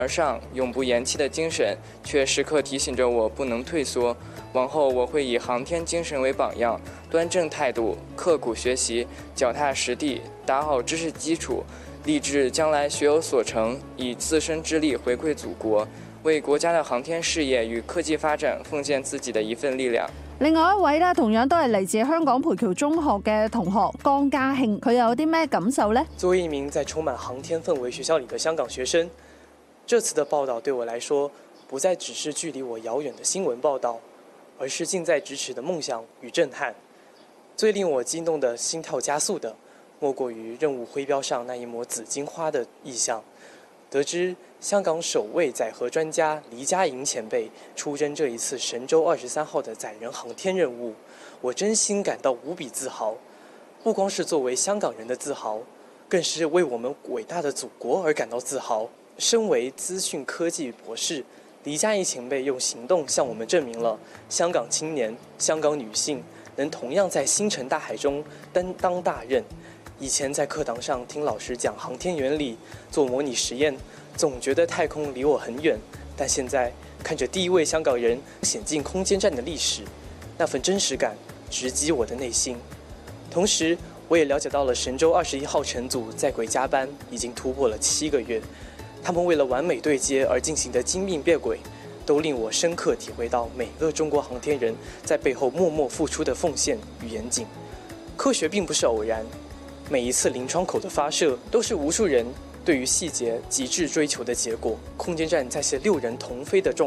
而上、永不言弃的精神，却时刻提醒着我不能退缩。往后我会以航天精神为榜样，端正态度，刻苦学习，脚踏实地，打好知识基礎，立志將來學有所成，以自身之力回饋祖國，為國家的航天事業與科技發展奉獻自己的一份力量。 另外一位咧，同樣都係嚟自香港培僑中學嘅同學江家慶，佢有啲咩感受呢？ 作為一名在充滿航天氛圍學校裡的香港學生，這次的報道對我來說，不再只是距離我遙遠的新聞報道，而是近在咫尺的夢想與震撼。最令我激動的心跳加速的，莫過於任務徽標上那一抹紫荊花的意象。得知香港首位載荷專家黎家瑩前輩出征這一次神舟23號的載人航天任務，我真心感到無比自豪。不光是作為香港人的自豪，更是為我們偉大的祖國而感到自豪。身為資訊科技博士，黎家瑩前輩用行動向我們證明了香港青年、香港女性能同樣在星辰大海中擔當大任。以前在課堂上聽老師講航天原理，做模擬實驗，總覺得太空離我很遠。但現在看着第一位香港人險進空間站的歷史，那份真實感直擊我的內心。同時，我也了解到了神舟21號乘組在軌加班已經突破了7個月，他們為了完美對接而進行的精密變軌，都令我深刻體會到每個中國航天人在背後默默付出的奉獻與嚴謹。科學並不是偶然。每一次臨窗口的發射，都是無數人對於細節極致追求的結果。空間站再現6人同飛的狀